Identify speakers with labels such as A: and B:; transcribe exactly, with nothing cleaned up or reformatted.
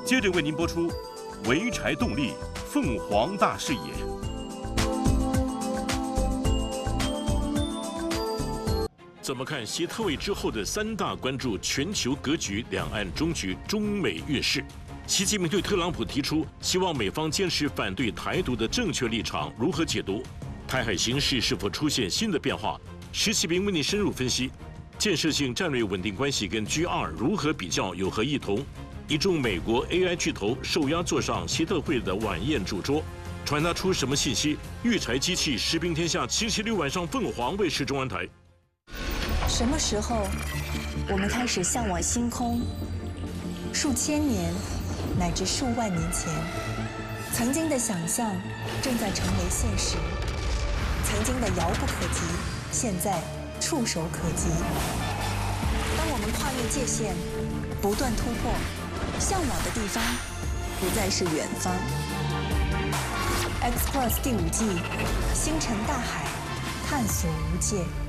A: 接着为您播出潍柴动力凤凰大视野。怎么看习特会之后的三大关注：全球格局、两岸终局、中美运势？习近平对特朗普提出，希望美方坚持反对台独的正确立场，如何解读？台海形势是否出现新的变化？石启平为您深入分析。建设性战略稳定关系跟 G 二如何比较，有何异同？一众美国 A I 巨头受压坐上习特会的晚宴主桌，传达出什么信息？育柴机器食兵天下，星期六晚上凤凰卫视中央台。
B: 什么时候我们开始向往星空？数千年乃至数万年前，曾经的想象正在成为现实，曾经的遥不可及，现在触手可及。当我们跨越界限，不断突破，向往的地方不再是远方。X Plus 第五季，星辰大海，探索无界。